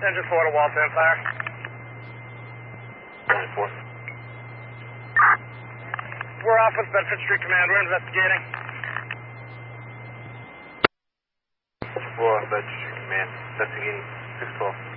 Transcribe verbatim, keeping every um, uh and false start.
Engine four to Walter Empire. Engine four. We're off with Bedford Street Command. We're investigating. Four on Bedford Street Command. Investigating six twelve.